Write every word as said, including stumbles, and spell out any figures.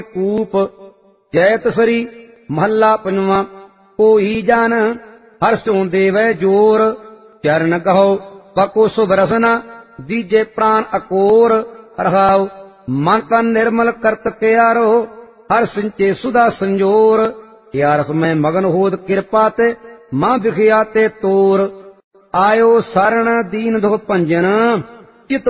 ਕੂਪ। ਜੈਤ ਸਰੀ ਮਹੱਲਾ ਪੰਜਵਾਂ। ਕੋਈ ਜਨ ਹਰਸ ਚੋਂ ਦੇਵੈ ਜੋਰ, ਚਰਨ ਕਹੋ ਪਕੋ ਸੁਭ ਰਸਨਾ, ਦੀਜੇ ਪ੍ਰਾਨ ਅਕੋਰ। ਰਹਾਉ ਮਨ ਤਨ ਨਿਰਮਲ ਕਰਤ ਕਿਆਰੋ, ਹਰ ਸਿੰਚੇ ਸੁਧਾ ਸੰਜੋਰ। ਕਿਆ ਰਸ ਮੈਂ ਮਗਨ ਹੋਦ ਕਿਰਪਾ ਤੇ, ਮਾਂ ਵਿਖਿਆ ਤੇ ਤੋਰ। ਆਇਓ ਸਰਣ ਦੀਨ ਦੁਖ ਭੰਜਨ,